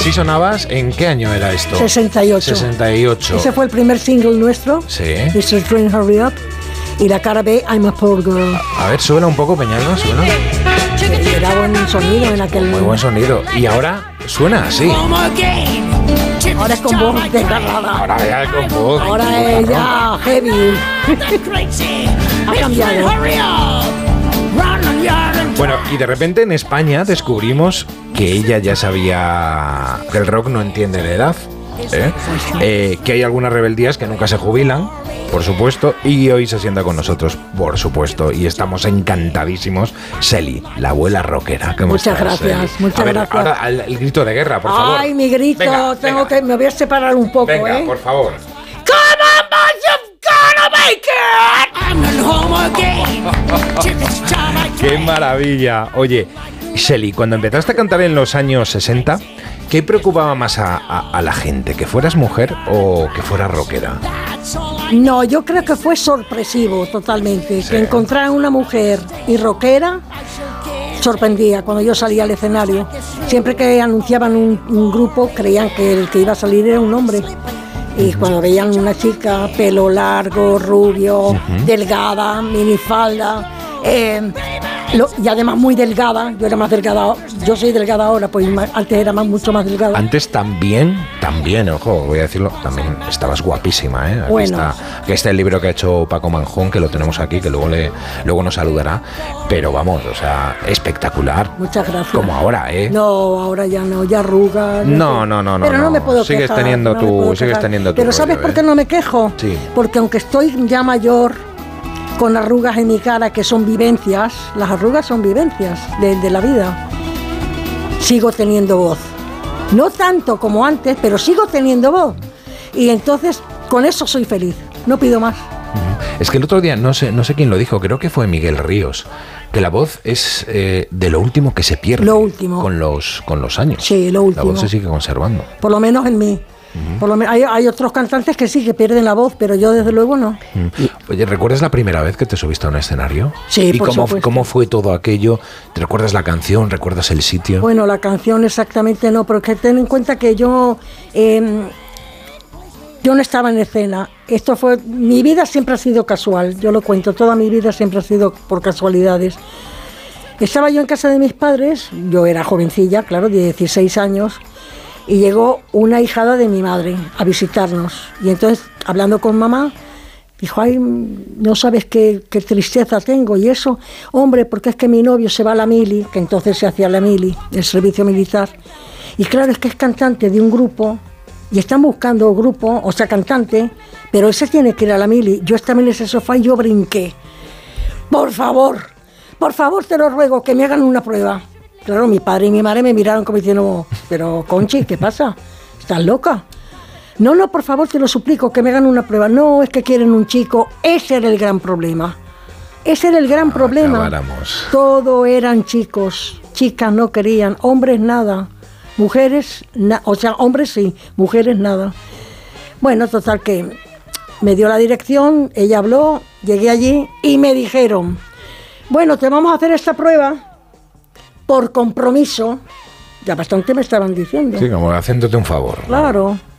Así sonabas, ¿en qué año era esto? 68. 68. Ese fue el primer single nuestro. Sí. Mr. Train Hurry Up. Y la cara B, I'm a Poor Girl. A ver, súbela un poco, Peñalba, súbela. Era buen sonido en aquel Muy buen sonido. Y ahora suena así. Ahora es con voz desgarrada. Ahora ya con voz. Ahora es ya heavy. Ha cambiado. Bueno, y de repente en España descubrimos que ella ya sabía que el rock no entiende de edad, que hay algunas rebeldías que nunca se jubilan, por supuesto, y hoy se sienta con nosotros, por supuesto, y estamos encantadísimos. Celi, la abuela rockera. ¿Cómo Muchas estás, gracias, Celi? muchas a ver, gracias. Ahora el grito de guerra, por favor. Ay, mi grito, Venga. me voy a separar un poco, Venga, por favor. Come on, boys, you've gotta make it. I'm at home again. ¡Qué maravilla! Oye, Celi, cuando empezaste a cantar en los años 60, ¿qué preocupaba más a la gente? ¿Que fueras mujer o que fueras rockera? No, yo creo que fue sorpresivo totalmente. Sí. Que encontrar una mujer y rockera sorprendía cuando yo salía al escenario. Siempre que anunciaban un grupo, creían que el que iba a salir era un hombre. Y cuando veían una chica, pelo largo, rubio, delgada, minifalda, y además muy delgada, yo era más delgada, yo soy delgada ahora, pues antes era mucho más delgada. Antes también, ojo, voy a decirlo, también estabas guapísima, ¿eh? Aquí Bueno. está el libro que ha hecho Paco Manjón, que lo tenemos aquí, que luego nos saludará, pero vamos, o sea, espectacular. Muchas gracias. Como ahora, ¿eh? No, ahora ya no, ya arrugas. No. Pero no me puedo Sigues quejar. teniendo no tu- me puedo sigues quejar. teniendo tu Pero rollo, ¿sabes por qué ¿eh? no me quejo? Sí. Porque aunque estoy ya mayor, con arrugas en mi cara, que son vivencias, las arrugas son vivencias de la vida, sigo teniendo voz. No tanto como antes, pero sigo teniendo voz. Y entonces, con eso soy feliz. No pido más. Es que el otro día, no sé quién lo dijo, creo que fue Miguel Ríos, que la voz es de lo último que se pierde. Lo último. Con los años. Sí, lo último. La voz se sigue conservando. Por lo menos en mí. Por lo menos, hay otros cantantes que sí, que pierden la voz, pero yo desde luego no. Oye, ¿recuerdas la primera vez que te subiste a un escenario? Sí, ¿Y por supuesto. cómo fue todo aquello? ¿Te recuerdas la canción? ¿Recuerdas el sitio? Bueno, la canción exactamente no, pero que ten en cuenta que yo no estaba en escena. Mi vida siempre ha sido casual, yo lo cuento, toda mi vida siempre ha sido por casualidades. Estaba yo en casa de mis padres, yo era jovencilla, claro, de 16 años, y llegó una ahijada de mi madre a visitarnos. Y entonces, hablando con mamá, dijo, ay, no sabes qué tristeza tengo. Y eso, hombre, porque es que mi novio se va a la mili, que entonces se hacía la mili, el servicio militar. Y claro, es que es cantante de un grupo, y están buscando grupo, o sea, cantante, pero ese tiene que ir a la mili. Yo estaba en ese sofá y yo brinqué. Por favor, te lo ruego, que me hagan una prueba. Claro, mi padre y mi madre me miraron como diciendo, pero Conchi, ¿qué pasa? ¿Estás loca? No, por favor, te lo suplico, que me hagan una prueba. No, es que quieren un chico. Ese era el gran problema. Ese era el gran problema. Acabáramos. Todo eran chicos. Chicas no querían. Hombres nada. Mujeres, o sea, hombres sí. Mujeres nada. Bueno, total que me dio la dirección, ella habló, llegué allí y me dijeron, bueno, te vamos a hacer esta prueba por compromiso. Ya bastante me estaban diciendo. Sí, como haciéndote un favor. ¿no? Claro.